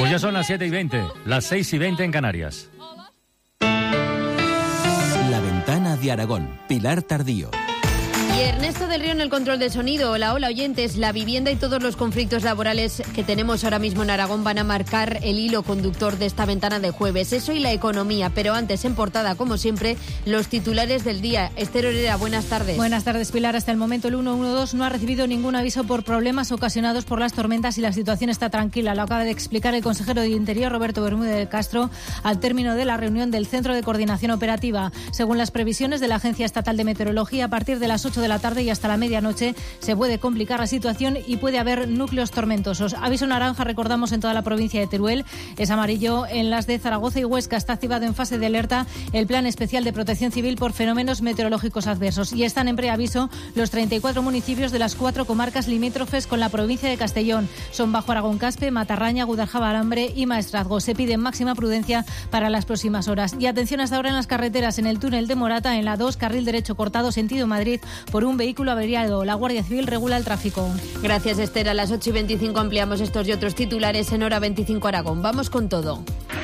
Pues ya son las 7:20, las 6:20 en Canarias. La Ventana de Aragón, Pilar Tardío. Y Ernesto del Río en el control de sonido. Hola oyentes, la vivienda y todos los conflictos laborales que tenemos ahora mismo en Aragón van a marcar el hilo conductor de esta ventana de jueves. Eso y la economía, pero antes en portada, como siempre, los titulares del día. Esther Herrera, buenas tardes. Buenas tardes, Pilar. Hasta el momento el 112 no ha recibido ningún aviso por problemas ocasionados por las tormentas y la situación está tranquila. Lo acaba de explicar el consejero de Interior, Roberto Bermúdez de Castro, al término de la reunión del Centro de Coordinación Operativa. Según las previsiones de la Agencia Estatal de Meteorología, a partir de las 8 de la tarde y hasta la medianoche se puede complicar la situación y puede haber núcleos tormentosos. Aviso naranja, recordamos, en toda la provincia de Teruel. Es amarillo en las de Zaragoza y Huesca. Está activado en fase de alerta el Plan Especial de Protección Civil por fenómenos meteorológicos adversos. Y están en preaviso los 34 municipios de las 4 comarcas limítrofes con la provincia de Castellón. Son Bajo Aragón, Caspe, Matarraña, Guadalajara, Alambre y Maestrazgo. Se pide máxima prudencia para las próximas horas. Y atención hasta ahora en las carreteras. En el túnel de Morata, en la 2, carril derecho cortado sentido Madrid por un vehículo averiado. La Guardia Civil regula el tráfico. Gracias, Esther. A las 8:25 ampliamos estos y otros titulares en Hora 25 Aragón. Vamos con todo.